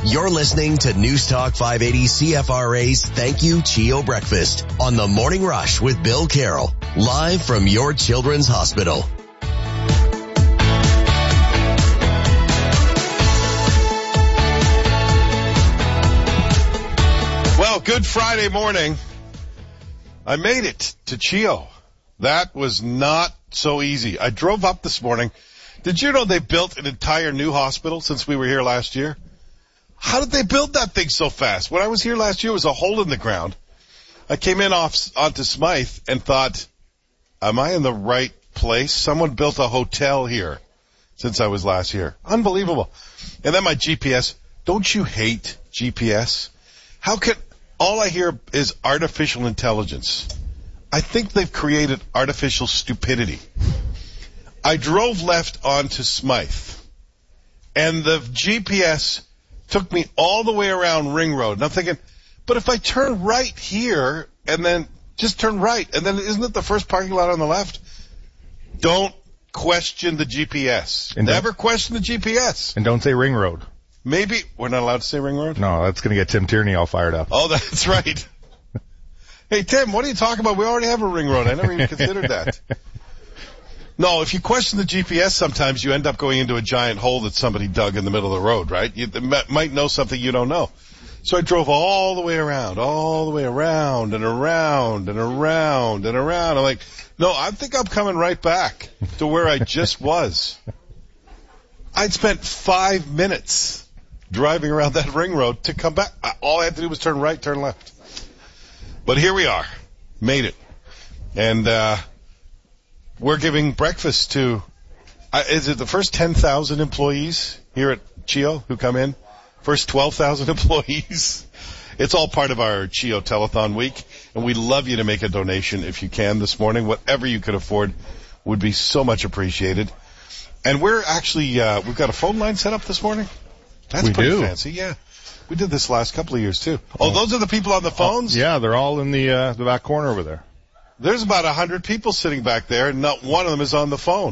You're listening to News Talk 580 CFRA's Thank You Chio Breakfast on the Morning Rush with Bill Carroll, live from your Children's Hospital. Well, good Friday morning. I made it to Chio. That was not so easy. I drove up this morning. Did you know they built an entire new hospital since we were here last year? How did they build that thing so fast? When I was here last year, it was a hole in the ground. I came in onto Smythe and thought, am I in the right place? Someone built a hotel here since I was last here. Unbelievable. And then my GPS. Don't you hate GPS? How can all I hear is artificial intelligence? I think they've created artificial stupidity. I drove left onto Smythe, and the GPS took me all the way around Ring Road. And I'm thinking, but if I turn right here and then just turn right, and then isn't it the first parking lot on the left? Don't question the GPS. And never question the GPS. And don't say Ring Road. Maybe we're not allowed to say Ring Road? No, that's going to get Tim Tierney all fired up. Oh, that's right. Hey, Tim, what are you talking about? We already have a Ring Road. I never even considered that. No, if you question the GPS, sometimes you end up going into a giant hole that somebody dug in the middle of the road, right? You might know something you don't know. So I drove all the way around and around and around and around. I'm like, no, I think I'm coming right back to where I just was. I'd spent 5 minutes driving around that ring road to come back. All I had to do was turn right, turn left. But here we are. Made it. And, we're giving breakfast to, is it the first 10,000 employees here at Chio who come in? First 12,000 employees? It's all part of our Chio Telethon week, and we'd love you to make a donation if you can this morning. Whatever you could afford would be so much appreciated. And we're actually, we've got a phone line set up this morning. That's pretty fancy, yeah. We did this last couple of years, too. Oh, those are the people on the phones? Yeah, they're all in the back corner over there. There's about 100 people sitting back there, and not one of them is on the phone.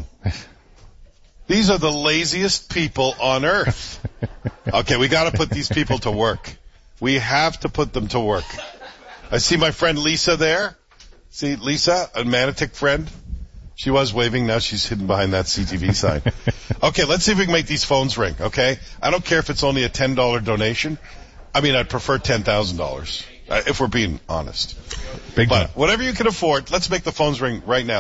These are the laziest people on earth. Okay, we got to put these people to work. We have to put them to work. I see my friend Lisa there. See, Lisa, a Manotick friend. She was waving. Now she's hidden behind that CTV sign. Okay, let's see if we can make these phones ring, okay? I don't care if it's only a $10 donation. I mean, I'd prefer $10,000, if we're being honest. But whatever you can afford, let's make the phones ring right now.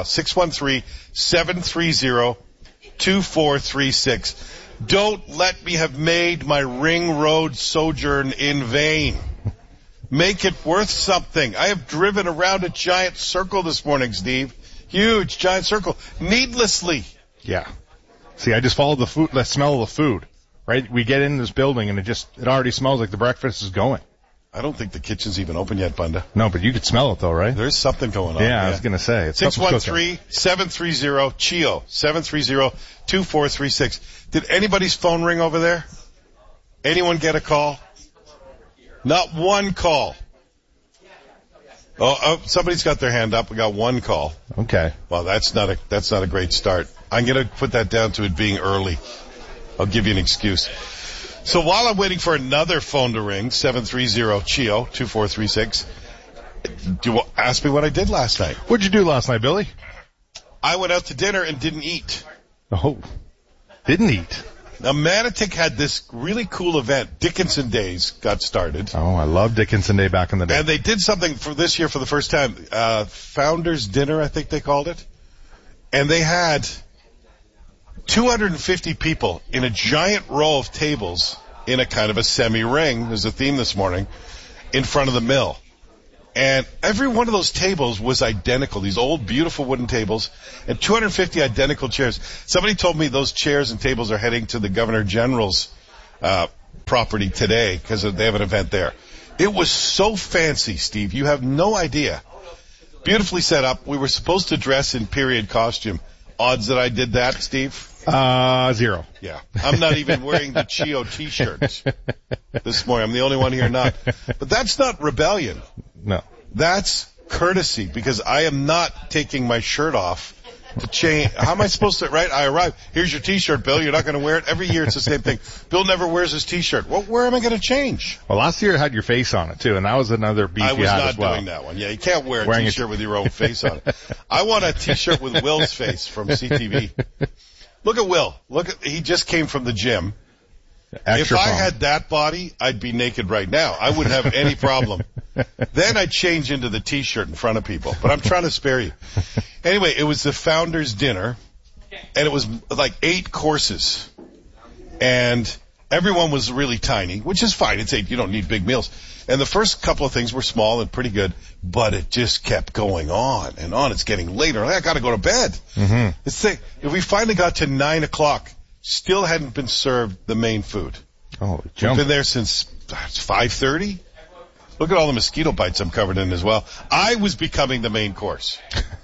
613-730-2436. Don't let me have made my Ring Road sojourn in vain. Make it worth something. I have driven around a giant circle this morning, Steve. Huge, giant circle. Needlessly. Yeah. See, I just followed the smell of the food, right? We get in this building and it already smells like the breakfast is going. I don't think the kitchen's even open yet, Bunda. No, but you could smell it though, right? There's something going on. Yeah, I was going to say. 613-730-CHIO. 730-2436. Did anybody's phone ring over there? Anyone get a call? Not one call. Oh, somebody's got their hand up. We got one call. Okay. Well, that's not a great start. I'm going to put that down to it being early. I'll give you an excuse. So while I'm waiting for another phone to ring, 730-CHIO, 2436, do you ask me what I did last night? What'd you do last night, Billy? I went out to dinner and didn't eat. Oh, didn't eat. Now, Manotick had this really cool event. Dickinson Days got started. Oh, I love Dickinson Day back in the day. And they did something for this year for the first time. Founders Dinner, I think they called it. And they had 250 people in a giant row of tables in a kind of a semi-ring, there's a theme this morning, in front of the mill. And every one of those tables was identical, these old, beautiful wooden tables, and 250 identical chairs. Somebody told me those chairs and tables are heading to the Governor General's property today because they have an event there. It was so fancy, Steve. You have no idea. Beautifully set up. We were supposed to dress in period costume. Odds that I did that, Steve? 0. Yeah. I'm not even wearing the Chio t-shirt this morning. I'm the only one here not. But that's not rebellion. No. That's courtesy because I am not taking my shirt off to change. How am I supposed to, right? I arrive. Here's your t-shirt, Bill. You're not going to wear it. Every year it's the same thing. Bill never wears his t-shirt. Well, where am I going to change? Well, last year it had your face on it too, and that was another beef you had as well. I was not doing that one. Yeah, you can't wear a t-shirt with your own face on it. I want a t-shirt with Will's face from CTV. Look at Will. He just came from the gym. If I had that body, I'd be naked right now. I wouldn't have any problem. Then I'd change into the t-shirt in front of people. But I'm trying to spare you. Anyway, it was the founder's dinner, and it was like 8 courses. And everyone was really tiny, which is fine. It's 8. You don't need big meals. And the first couple of things were small and pretty good, but it just kept going on and on. It's getting later. I got to go to bed. Mm-hmm. If we finally got to 9 o'clock, still hadn't been served the main food. Oh, We've been there since 5:30. Look at all the mosquito bites I'm covered in as well. I was becoming the main course.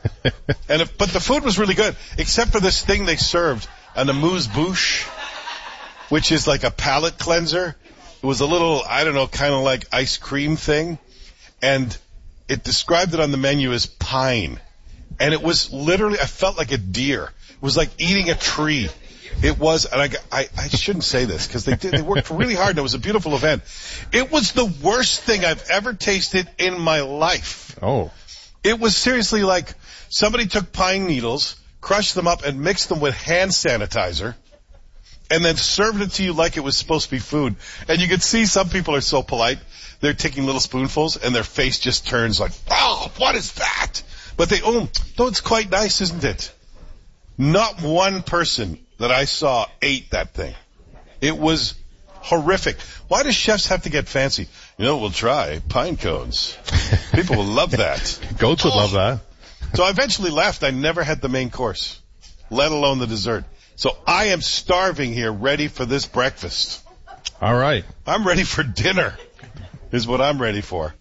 But the food was really good, except for this thing they served, an amuse-bouche, which is like a palate cleanser. It was a little, I don't know, kind of like ice cream thing. And it described it on the menu as pine. And it was literally, I felt like a deer. It was like eating a tree. It was, and I shouldn't say this because they worked really hard and it was a beautiful event. It was the worst thing I've ever tasted in my life. Oh. It was seriously like somebody took pine needles, crushed them up and mixed them with hand sanitizer and then served it to you like it was supposed to be food. And you could see some people are so polite. They're taking little spoonfuls and their face just turns like, oh, what is that? But no, it's quite nice, isn't it? Not one person that I saw ate that thing. It was horrific. Why do chefs have to get fancy? We'll try pine cones. People will love that. Goats would love that. So I eventually left. I never had the main course, let alone the dessert. So I am starving here, ready for this breakfast. All right. I'm ready for dinner, is what I'm ready for.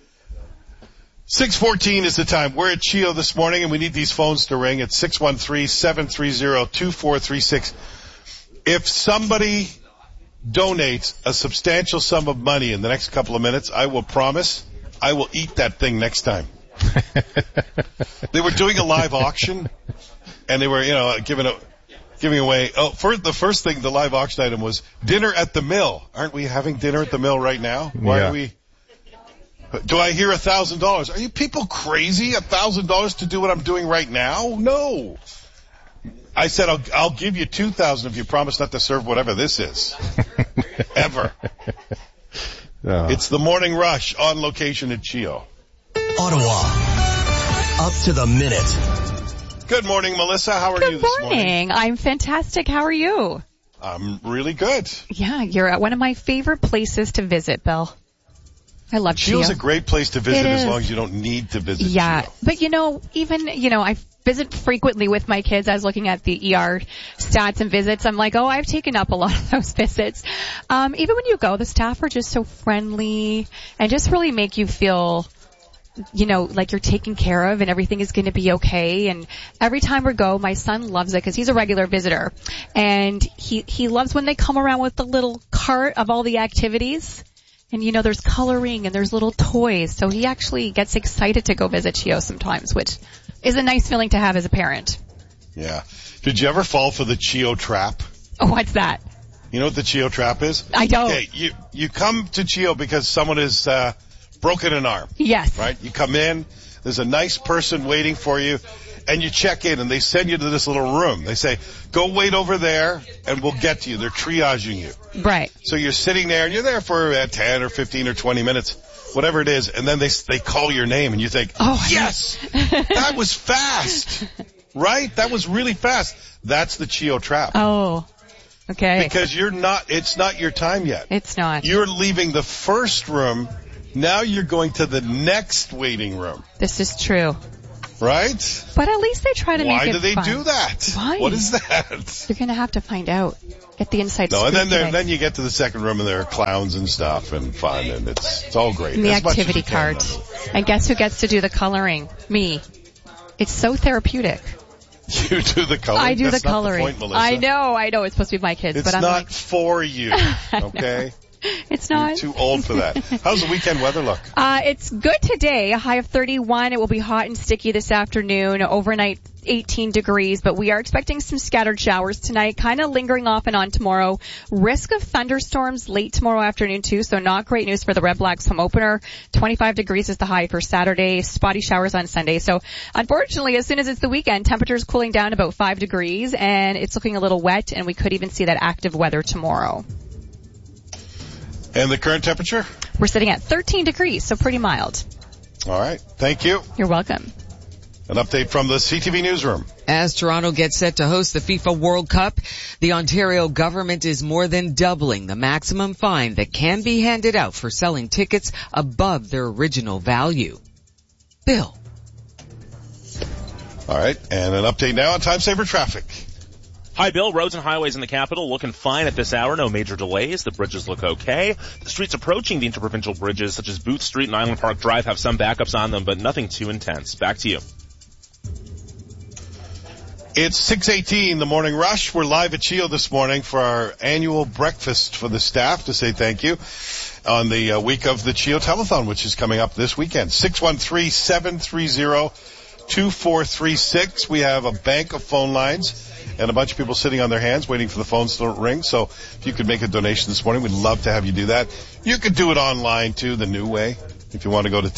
6:14 is the time. We're at Chio this morning, and we need these phones to ring at 613-730-2436. If somebody donates a substantial sum of money in the next couple of minutes, I will promise I will eat that thing next time. They were doing a live auction, and they were, giving away. The first thing, the live auction item was dinner at the mill. Aren't we having dinner at the mill right now? Why are we? Do I hear $1,000? Are you people crazy? $1,000 to do what I'm doing right now? No. I said, I'll give you $2,000 if you promise not to serve whatever this is. Ever. It's the Morning Rush on location at Chio. Ottawa. Up to the minute. Good morning, Melissa. How are you this morning? Good morning. I'm fantastic. How are you? I'm really good. Yeah, you're at one of my favorite places to visit, Bill. I love Chio. Chio's a great place to visit as long as you don't need to visit Chio. But I visit frequently with my kids. I was looking at the ER stats and visits. I'm like, I've taken up a lot of those visits. Even when you go, the staff are just so friendly and just really make you feel, like you're taken care of and everything is going to be okay. And every time we go, my son loves it because he's a regular visitor. And he loves when they come around with the little cart of all the activities. And there's coloring and there's little toys. So he actually gets excited to go visit Chio sometimes, which is a nice feeling to have as a parent. Yeah. Did you ever fall for the Chio trap? Oh, what's that? You know what the Chio trap is? I don't. Okay, you come to Chio because someone has broken an arm. Yes. Right? You come in, there's a nice person waiting for you, and you check in and they send you to this little room. They say, go wait over there and we'll get to you. They're triaging you. Right. So you're sitting there and you're there for 10 or 15 or 20 minutes, whatever it is, and then they call your name and you think, yes, that was fast. Right? That was really fast. That's the Chio trap. Oh, okay. Because it's not your time yet. It's not. You're leaving the first room. Now you're going to the next waiting room. This is true. Right? But at least they try to make it Why do they fun. do that? Why? What is that? You're going to have to find out. Get the inside scoop. No, and then you get to the second room and there are clowns and stuff and fun and it's all great. And the activity cards. And guess who gets to do the coloring? Me. It's so therapeutic. You do the coloring? I do That's the coloring. Not the point, Melissa. I know. It's supposed to be my kids, it's but I'm not for you. Okay? It's not. You're too old for that. How's the weekend weather look? It's good today. A high of 31. It will be hot and sticky this afternoon. Overnight 18 degrees, but we are expecting some scattered showers tonight, kind of lingering off and on tomorrow. Risk of thunderstorms late tomorrow afternoon too, so not great news for the Red Blacks home opener. 25 degrees is the high for Saturday, spotty showers on Sunday. So unfortunately, as soon as it's the weekend, temperatures cooling down about 5 degrees, and it's looking a little wet, and we could even see that active weather tomorrow. And the current temperature? We're sitting at 13 degrees, so pretty mild. All right. Thank you. You're welcome. An update from the CTV newsroom. As Toronto gets set to host the FIFA World Cup, the Ontario government is more than doubling the maximum fine that can be handed out for selling tickets above their original value. Bill. All right. And an update now on Time Saver traffic. Hi, Bill. Roads and highways in the capital looking fine at this hour. No major delays. The bridges look okay. The streets approaching the interprovincial bridges, such as Booth Street and Island Park Drive, have some backups on them, but nothing too intense. Back to you. It's 6:18, the morning rush. We're live at CHEO this morning for our annual breakfast for the staff to say thank you on the week of the CHEO Telethon, which is coming up this weekend. 613-730-2436. We have a bank of phone lines and a bunch of people sitting on their hands waiting for the phones to ring. So if you could make a donation this morning, we'd love to have you do that. You could do it online too, the new way. If you want to go to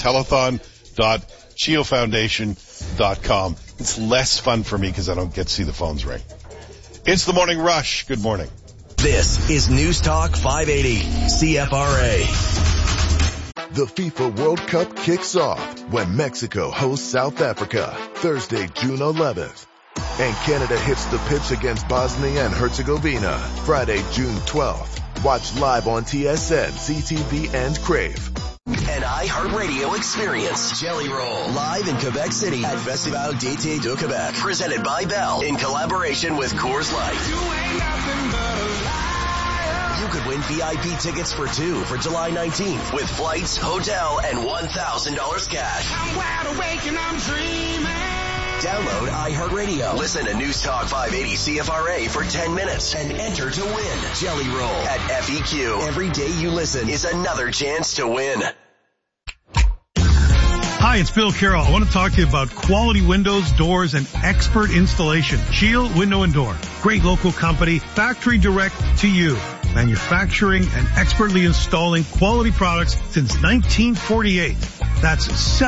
telethon.cheofoundation.com. It's less fun for me because I don't get to see the phones ring. It's the morning rush. Good morning. This is News Talk 580 CFRA. The FIFA World Cup kicks off when Mexico hosts South Africa Thursday, June 11th. And Canada hits the pitch against Bosnia and Herzegovina Friday, June 12th. Watch live on TSN, CTV, and Crave. An iHeartRadio experience. Jelly Roll. Live in Quebec City at Festival d'été de Québec. Presented by Bell in collaboration with Coors Light. You could win VIP tickets for two for July 19th with flights, hotel, and $1,000 cash. I'm wide awake and I'm dreaming. Download iHeartRadio. Listen to News Talk 580 CFRA for 10 minutes and enter to win. Jelly Roll at FEQ. Every day you listen is another chance to win. Hi, it's Bill Carroll. I want to talk to you about quality windows, doors, and expert installation. Shield Window and Door. Great local company, factory direct to you. Manufacturing and expertly installing quality products since 1948. That's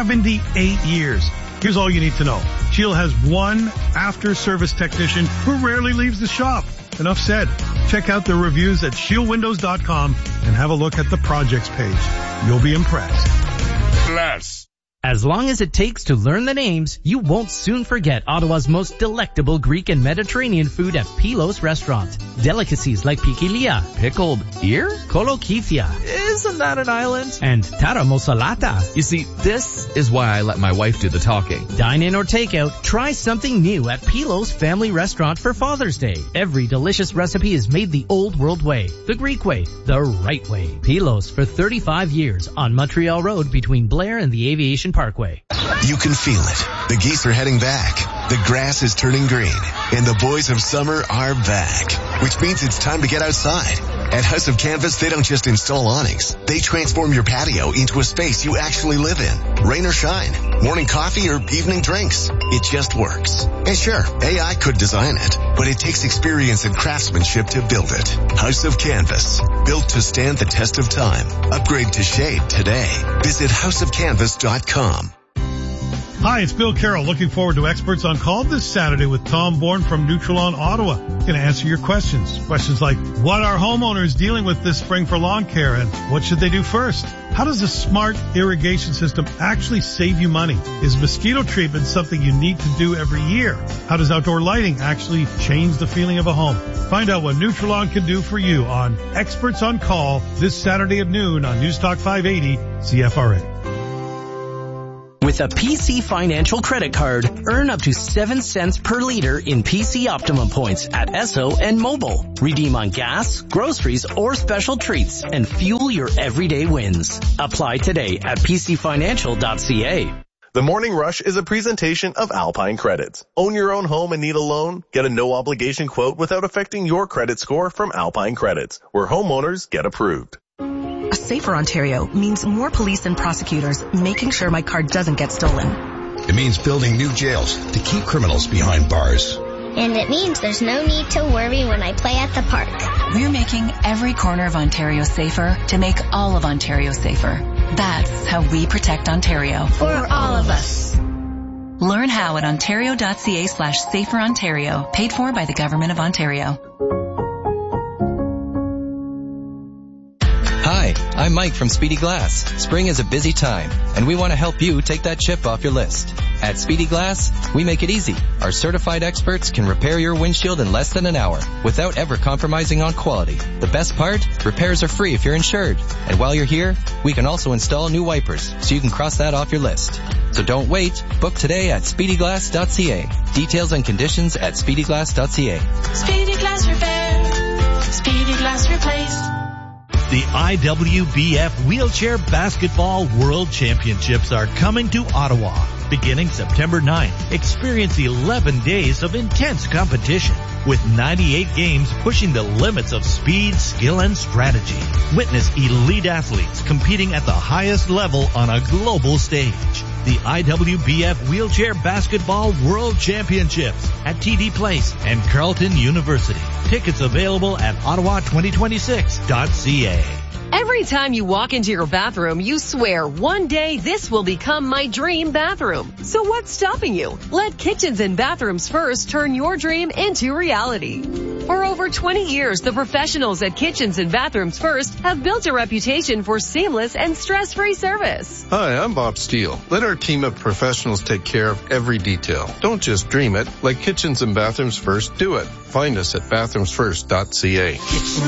78 years. Here's all you need to know. Shield has one after-service technician who rarely leaves the shop. Enough said. Check out the reviews at shieldwindows.com and have a look at the projects page. You'll be impressed. Plus. As long as it takes to learn the names, you won't soon forget Ottawa's most delectable Greek and Mediterranean food at Pilos Restaurant. Delicacies like pikilia, pickled ear, kolokifia, isn't that an island? And tara mosalata. You see, this is why I let my wife do the talking. Dine in or take out, try something new at Pilos Family Restaurant for Father's Day. Every delicious recipe is made the old world way, the Greek way, the right way. Pilos for 35 years on Montreal Road between Blair and the Aviation Parkway. You can feel it. The geese are heading back. The grass is turning green. And the boys of summer are back. Which means it's time to get outside. At House of Canvas, they don't just install awnings. They transform your patio into a space you actually live in. Rain or shine, morning coffee or evening drinks. It just works. And sure, AI could design it, but it takes experience and craftsmanship to build it. House of Canvas, built to stand the test of time. Upgrade to shade today. Visit houseofcanvas.com. Hi, it's Bill Carroll. Looking forward to Experts on Call this Saturday with Tom Bourne from Nutrilon, Ottawa. Going to answer your questions. Questions like, what are homeowners dealing with this spring for lawn care, and what should they do first? How does a smart irrigation system actually save you money? Is mosquito treatment something you need to do every year? How does outdoor lighting actually change the feeling of a home? Find out what Nutrilon can do for you on Experts on Call this Saturday at noon on News Talk 580 CFRA. With a PC Financial credit card, earn up to 7 cents per liter in PC Optimum points at Esso and Mobile. Redeem on gas, groceries, or special treats and fuel your everyday wins. Apply today at pcfinancial.ca. The Morning Rush is a presentation of Alpine Credits. Own your own home and need a loan? Get a no-obligation quote without affecting your credit score from Alpine Credits, where homeowners get approved. A safer Ontario means more police and prosecutors making sure my car doesn't get stolen. It means building new jails to keep criminals behind bars. And it means there's no need to worry when I play at the park. We're making every corner of Ontario safer to make all of Ontario safer. That's how we protect Ontario. For all of us. Learn how at ontario.ca/saferontario. Paid for by the Government of Ontario. Hi, I'm Mike from Speedy Glass. Spring is a busy time, and we want to help you take that chip off your list. At Speedy Glass, we make it easy. Our certified experts can repair your windshield in less than an hour without ever compromising on quality. The best part? Repairs are free if you're insured. And while you're here, we can also install new wipers so you can cross that off your list. So don't wait. Book today at speedyglass.ca. Details and conditions at speedyglass.ca. Speedy Glass Repair. Speedy Glass Replace. The IWBF Wheelchair Basketball World Championships are coming to Ottawa. Beginning September 9th, experience 11 days of intense competition with 98 games pushing the limits of speed, skill, and strategy. Witness elite athletes competing at the highest level on a global stage. The IWBF Wheelchair Basketball World Championships at TD Place and Carleton University. Tickets available at ottawa2026.ca. Every time you walk into your bathroom, you swear, one day this will become my dream bathroom. So what's stopping you? Let Kitchens and Bathrooms First turn your dream into reality. For over 20 years, the professionals at Kitchens and Bathrooms First have built a reputation for seamless and stress-free service. Hi, I'm Bob Steele. Let our team of professionals take care of every detail. Don't just dream it. Let Kitchens and Bathrooms First do it. Find us at bathroomsfirst.ca.